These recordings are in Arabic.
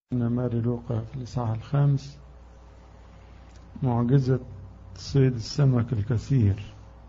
ماري لوقا في الإصحاح الخامس معجزة صيد السمك الكثير.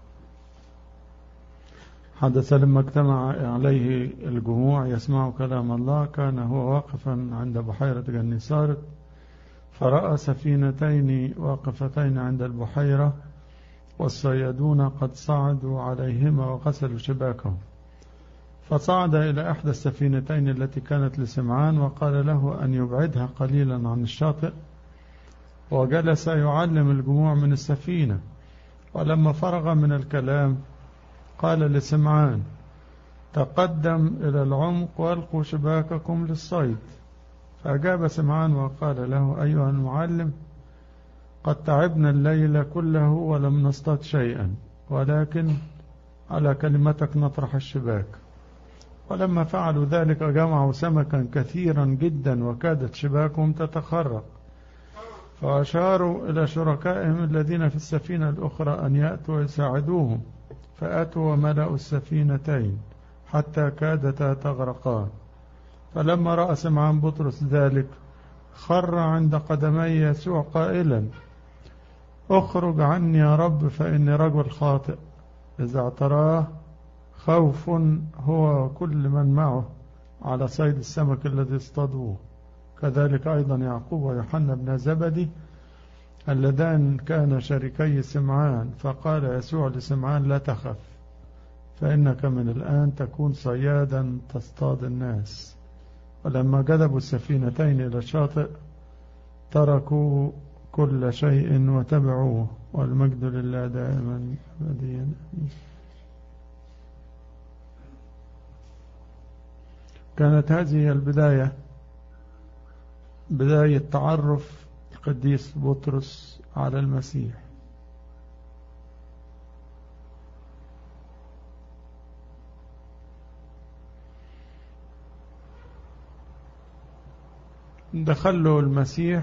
حدث لما اجتمع عليه الجموع يسمع كلام الله، كان هو واقفا عند بحيرة جنيسارت، فرأى سفينتين واقفتين عند البحيرة، والصيادون قد صعدوا عليهما وغسلوا شباكهم. فصعد إلى إحدى السفينتين التي كانت لسمعان، وقال له أن يبعدها قليلا عن الشاطئ، وجلس يعلم الجموع من السفينة. ولما فرغ من الكلام قال لسمعان: تقدم إلى العمق والقوا شباككم للصيد. فأجاب سمعان وقال له: أيها المعلم، قد تعبنا الليل كله ولم نصطاد شيئا، ولكن على كلمتك نطرح الشباك. ولما فعلوا ذلك جمعوا سمكا كثيرا جدا، وكادت شباكهم تتخرق. فأشاروا إلى شركائهم الذين في السفينة الأخرى أن يأتوا ويساعدوهم، فأتوا وملأوا السفينتين حتى كادتا تغرقان. فلما رأى سمعان بطرس ذلك خر عند قدمي يسوع قائلا: اخرج عني يا رب، فإني رجل خاطئ. إذا اعتراه خوف هو وكل من معه على صيد السمك الذي اصطادوه. كذلك أيضا يعقوب ويوحنا بن زبدي اللذان كان شريكي سمعان. فقال يسوع لسمعان: لا تخف، فإنك من الآن تكون صيادا تصطاد الناس. ولما جذبوا السفينتين إلى الشاطئ تركوا كل شيء وتبعوه، والمجد لله دائما أبديا. كانت هذه البداية، بداية تعرف القديس بطرس على المسيح. دخل له المسيح